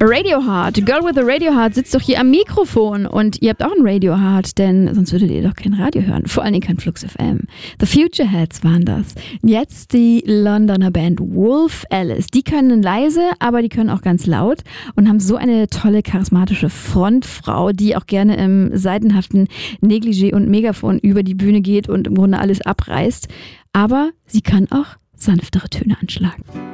Radioheart, Girl with a Radioheart sitzt doch hier am Mikrofon und ihr habt auch ein Radioheart, denn sonst würdet ihr doch kein Radio hören, vor allen Dingen kein Flux FM. The Futureheads waren das. Jetzt die Londoner Band Wolf Alice. Die können leise, aber die können auch ganz laut und haben so eine tolle, charismatische Frontfrau, die auch gerne im seidenhaften Negligé und Megafon über die Bühne geht und im Grunde alles abreißt. Aber sie kann auch sanftere Töne anschlagen.